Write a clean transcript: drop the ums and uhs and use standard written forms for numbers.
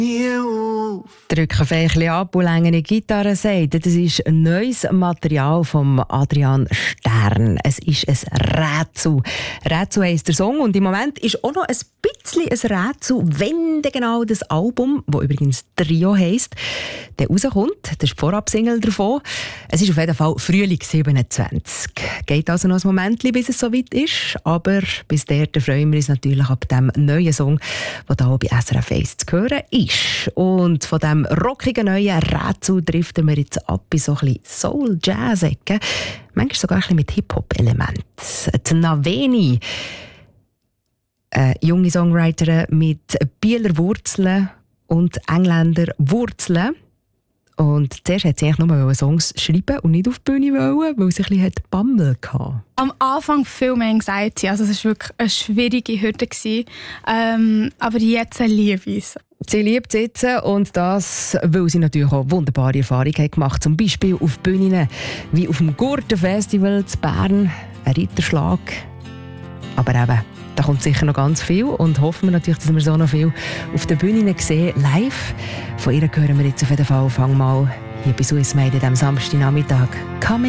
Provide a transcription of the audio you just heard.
Drücken Fächli ab und längere Gitarre sagt, das ist ein neues Material von Adrian Stern. Es ist ein Rätsel. Rätsel heisst der Song und im Moment ist auch noch ein bisschen ein Rätsel, wenn denn genau das Album, das übrigens Trio heisst, dann rauskommt. Das ist die Vorabsingle davon. Es ist auf jeden Fall Frühling 27. Geht also noch ein Moment, bis es soweit ist. Aber bis dahin freuen wir uns natürlich ab dem neuen Song, der hier bei SRF 1 zu hören ist. Und von diesem rockigen neuen Rätsel driften wir jetzt ab in so ein bisschen Soul-Jazz-Ecke. Manchmal sogar ein bisschen mit Hip-Hop-Elementen. Die Naveni, eine junge Songwriterin mit Bieler Wurzeln und Engländer Wurzeln. Und zuerst wollte sie eigentlich nur Songs schreiben und nicht auf die Bühne wollen, weil sie ein bisschen Bammel hatte. Am Anfang viel mehr Anxiety, also es war wirklich eine schwierige Hürde. Aber jetzt liebe ich es. Sie liebt sitzen und das, weil sie natürlich auch wunderbare Erfahrungen gemacht hat. Zum Beispiel auf Bühnen wie auf dem Gurtenfestival in Bern, ein Ritterschlag. Aber eben, da kommt sicher noch ganz viel und hoffen wir natürlich, dass wir so noch viel auf den Bühnen sehen, live. Von ihr hören wir jetzt auf jeden Fall, fang mal hier bei Suez Made am Samstagnachmittag.